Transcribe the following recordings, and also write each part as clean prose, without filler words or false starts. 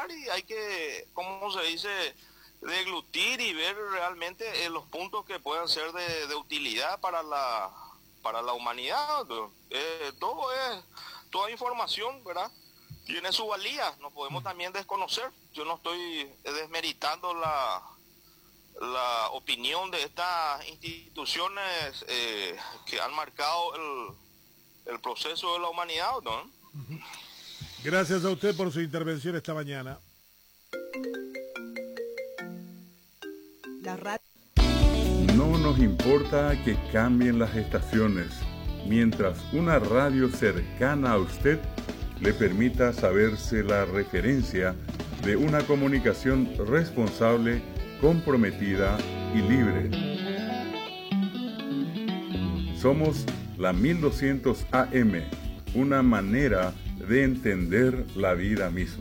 sentar y hay que, ¿cómo se dice?, deglutir y ver realmente los puntos que puedan ser de utilidad para la humanidad. Toda información, ¿verdad?, tiene su valía, no podemos también desconocer. Yo no estoy desmeritando la opinión de estas instituciones que han marcado el proceso de la humanidad, ¿no? Gracias a usted por su intervención esta mañana. No nos importa que cambien las estaciones, mientras una radio cercana a usted le permita saberse la referencia de una comunicación responsable, comprometida y libre. Somos la 1200 AM, una manera de entender la vida misma.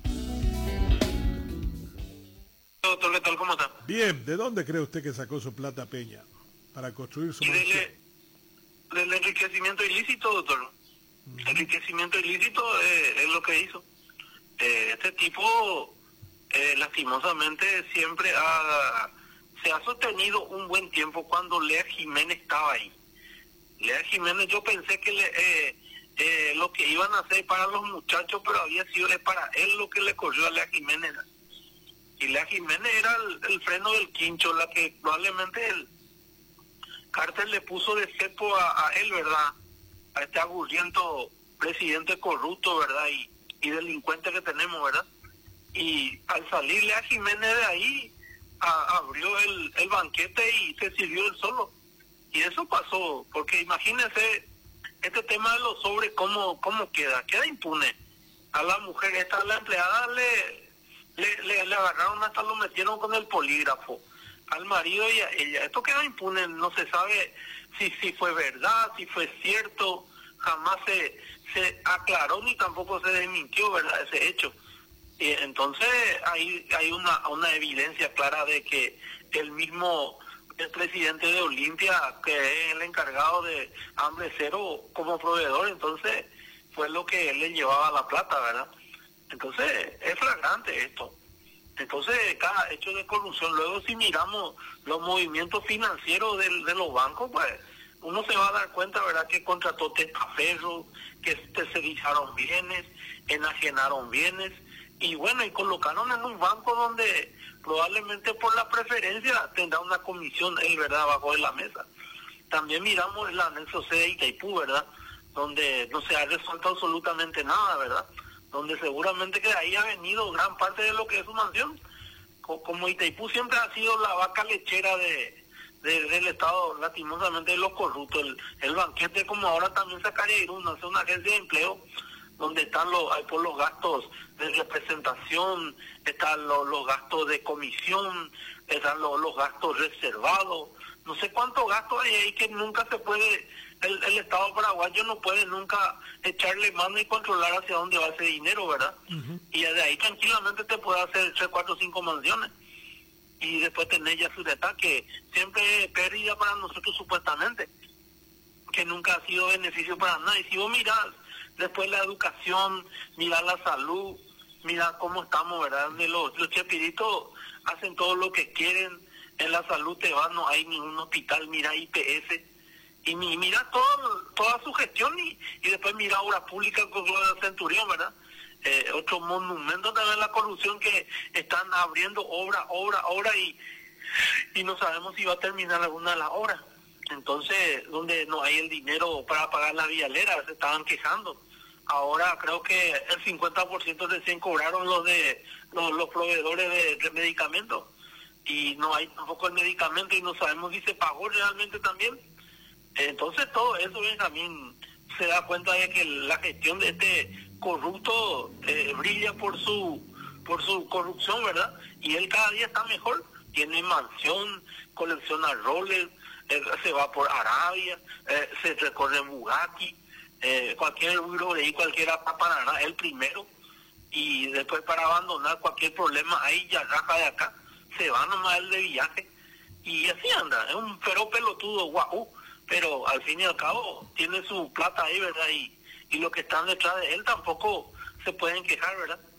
Doctor, ¿qué tal? ¿Cómo está? Bien, ¿de dónde cree usted que sacó su plata Peña para construir su mansión? Del enriquecimiento ilícito, doctor. Enriquecimiento ilícito es lo que hizo. Este tipo, lastimosamente, siempre se ha sostenido un buen tiempo cuando Lea Jiménez estaba ahí. Lea Jiménez, yo pensé que lo que iban a hacer para los muchachos, pero había sido para él lo que le corrió a Lea Jiménez. Y Lea Jiménez era el freno del quincho, la que probablemente el cártel le puso de cepo a él, ¿verdad?, a este agurriento presidente corrupto, ¿verdad?, y delincuente que tenemos, ¿verdad? Y al salir Lea Jiménez de ahí, abrió el banquete y se sirvió él solo. Y eso pasó, porque imagínense este tema de los sobres, ¿cómo queda impune. A la mujer esta, a la empleada, le agarraron, hasta lo metieron con el polígrafo. Al marido y a ella, esto queda impune, no se sabe si fue verdad, si fue cierto, jamás se aclaró ni tampoco se desmintió, ¿verdad?, ese hecho. Y entonces hay una evidencia clara de que el presidente de Olimpia, que es el encargado de Hambre Cero como proveedor, entonces fue lo que él le llevaba la plata, ¿verdad? Entonces es flagrante esto. Entonces, cada hecho de corrupción, luego si miramos los movimientos financieros de los bancos, pues uno se va a dar cuenta, ¿verdad?, que contrató testaferros, que tercerizaron bienes, enajenaron bienes, y bueno, y colocaron en un banco donde probablemente por la preferencia tendrá una comisión, ¿verdad?, abajo de la mesa. También miramos el anexo C de Itaipú, ¿verdad?, donde no se ha resuelto absolutamente nada, ¿verdad?, donde seguramente que de ahí ha venido gran parte de lo que es su mansión. Como Itaipú siempre ha sido la vaca lechera del Estado, lastimosamente, de los corruptos. El banquete, como ahora también sacaría Irún, hace una agencia de empleo donde están hay por los gastos de representación, están los gastos de comisión, están los gastos reservados, no sé cuántos gastos hay ahí que nunca se puede, el Estado paraguayo no puede nunca echarle mano y controlar hacia dónde va ese dinero, ¿verdad? Y de ahí tranquilamente te puede hacer 3, 4, 5 mansiones y después tener ya su detalle, que siempre es pérdida para nosotros supuestamente, que nunca ha sido beneficio para nada. Y si vos mirás después la educación, mirás la salud, mirás cómo estamos, ¿verdad? Los chepiritos hacen todo lo que quieren, en la salud te vas, no hay ningún hospital, mira IPS, y mira toda su gestión, y después mira obra pública con lo de Centurión, ¿verdad? Otro monumento también la corrupción, que están abriendo obra, y no sabemos si va a terminar alguna de las obras. Entonces, donde no hay el dinero para pagar la vialera, se estaban quejando. Ahora creo que el 50% recién cobraron los proveedores de medicamentos, y no hay tampoco el medicamento, y no sabemos si se pagó realmente también. Entonces todo eso, Benjamín, se da cuenta de que la gestión de este corrupto brilla por su corrupción, ¿verdad? Y él cada día está mejor, tiene mansión, colecciona roles, se va por Arabia, se recorre en Bugatti, cualquier euro de ahí, cualquiera para el primero, y después para abandonar cualquier problema ahí ya raja de acá, se va nomás él de viaje, y así anda, es un pelotudo guau, pero al fin y al cabo tiene su plata ahí, ¿verdad? Y los que están detrás de él tampoco se pueden quejar, ¿verdad?